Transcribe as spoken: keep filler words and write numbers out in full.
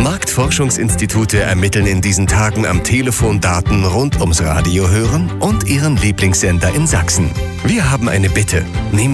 Marktforschungsinstitute ermitteln in diesen Tagen am Telefon Daten rund ums Radio hören und ihren Lieblingssender in Sachsen. Wir haben eine Bitte. Nehmen